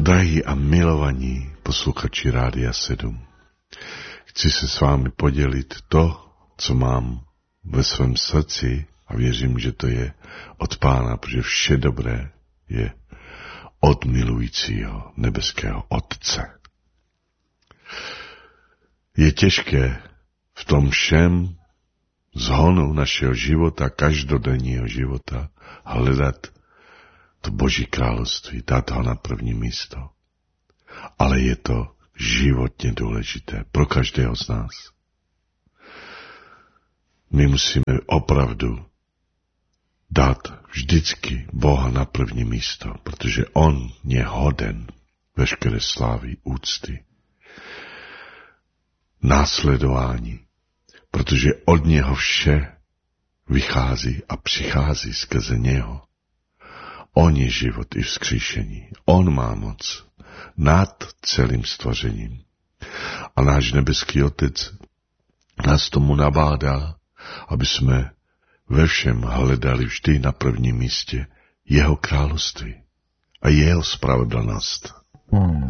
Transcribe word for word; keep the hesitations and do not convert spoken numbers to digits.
Drahí a milovaní posluchači Rádia sedm, chci se s vámi podělit to, co mám ve svém srdci a věřím, že to je od Pána, protože vše dobré je od milujícího nebeského Otce. Je těžké v tom všem zhonu našeho života, každodenního života, hledat to Boží království, dát ho na první místo. Ale je to životně důležité pro každého z nás. My musíme opravdu dát vždycky Boha na první místo, protože on je hoden veškeré slávy, úcty, následování, protože od něho vše vychází a přichází skrze něho. On je život i vzkříšení. On má moc nad celým stvořením. A náš nebeský Otec nás tomu nabádá, aby jsme ve všem hledali vždy na prvním místě jeho království a jeho spravedlnost. Hmm.